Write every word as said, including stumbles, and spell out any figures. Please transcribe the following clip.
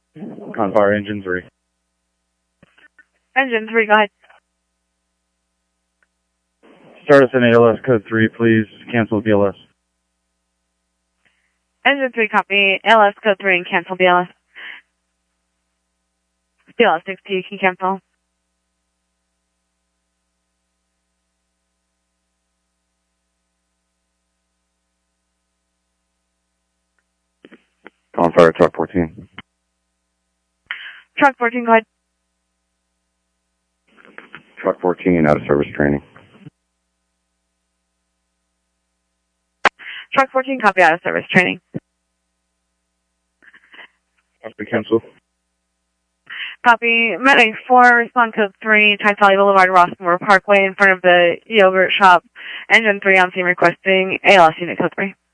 Confire engine three. Engine three, go ahead. Start us in A L S code three, please. Cancel B L S. Engine three, copy. A L S code three and cancel B L S. B L S sixty, you can cancel. Confire truck fourteen. Truck fourteen, go ahead. Truck fourteen, out of service training. Truck fourteen, copy, out of service training. Copy, cancel. Copy. Medic four, respond code three, Tyne Valley Boulevard, Rossmore Parkway, in front of the yogurt shop. Engine three on scene requesting A L S unit code three.